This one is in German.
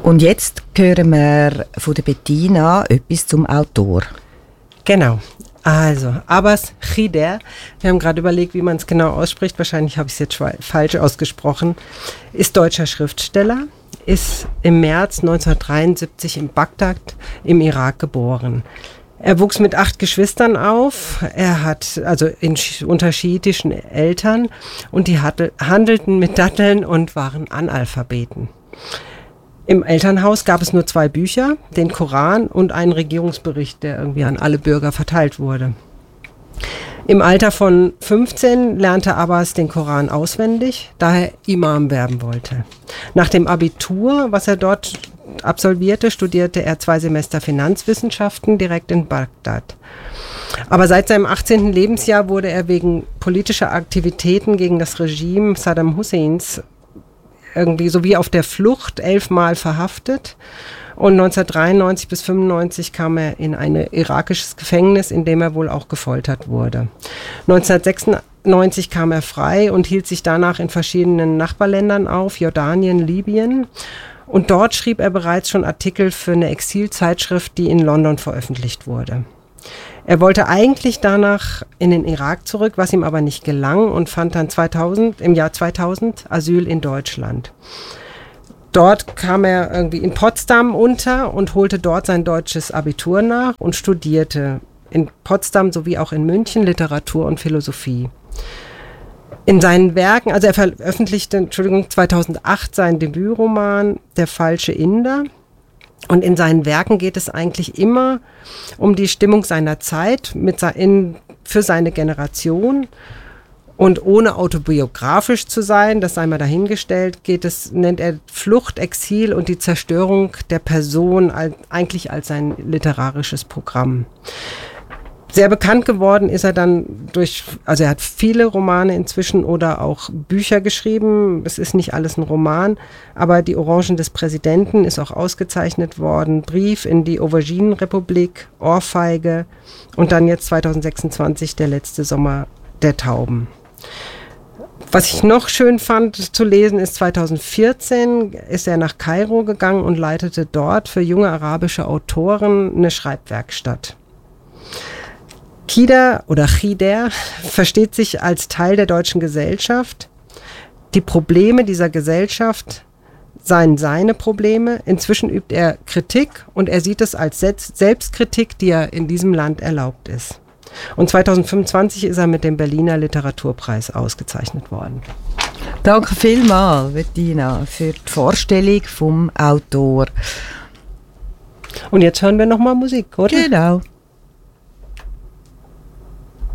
Und jetzt hören wir von der Bettina etwas zum Autor. Genau. Also, Abbas Chider, wir haben gerade überlegt, wie man es genau ausspricht, wahrscheinlich habe ich es jetzt falsch ausgesprochen, ist deutscher Schriftsteller, ist im März 1973 in Bagdad im Irak geboren. Er wuchs mit 8 Geschwistern auf, er hat also unter schiitischen Eltern und die handelten mit Datteln und waren Analphabeten. Im Elternhaus gab es nur 2 Bücher, den Koran und einen Regierungsbericht, der irgendwie an alle Bürger verteilt wurde. Im Alter von 15 lernte Abbas den Koran auswendig, da er Imam werden wollte. Nach dem Abitur, was er dort absolvierte, studierte er 2 Semester Finanzwissenschaften direkt in Bagdad. Aber seit seinem 18. Lebensjahr wurde er wegen politischer Aktivitäten gegen das Regime Saddam Husseins irgendwie so wie auf der Flucht 11 Mal verhaftet. Und 1993 bis 1995 kam er in ein irakisches Gefängnis, in dem er wohl auch gefoltert wurde. 1996 kam er frei und hielt sich danach in verschiedenen Nachbarländern auf, Jordanien, Libyen. Und dort schrieb er bereits schon Artikel für eine Exilzeitschrift, die in London veröffentlicht wurde. Er wollte eigentlich danach in den Irak zurück, was ihm aber nicht gelang und fand dann im Jahr 2000 Asyl in Deutschland. Dort kam er irgendwie in Potsdam unter und holte dort sein deutsches Abitur nach und studierte in Potsdam sowie auch in München Literatur und Philosophie. In seinen Werken, also er veröffentlichte 2008 seinen Debütroman Der falsche Inder. Und in seinen Werken geht es eigentlich immer um die Stimmung seiner Zeit für seine Generation. Und ohne autobiografisch zu sein, das sei mal dahingestellt, nennt er Flucht, Exil und die Zerstörung der Person eigentlich als sein literarisches Programm. Sehr bekannt geworden ist er dann also er hat viele Romane inzwischen oder auch Bücher geschrieben. Es ist nicht alles ein Roman, aber Die Orangen des Präsidenten ist auch ausgezeichnet worden. Brief in die Auberginenrepublik, Ohrfeige und dann jetzt 2026 Der letzte Sommer der Tauben. Was ich noch schön fand zu lesen ist, 2014 ist er nach Kairo gegangen und leitete dort für junge arabische Autoren eine Schreibwerkstatt. Chider versteht sich als Teil der deutschen Gesellschaft. Die Probleme dieser Gesellschaft seien seine Probleme. Inzwischen übt er Kritik und er sieht es als Selbstkritik, die ja in diesem Land erlaubt ist. Und 2025 ist er mit dem Berliner Literaturpreis ausgezeichnet worden. Danke vielmals, Bettina, für die Vorstellung vom Autor. Und jetzt hören wir nochmal Musik, oder? Genau.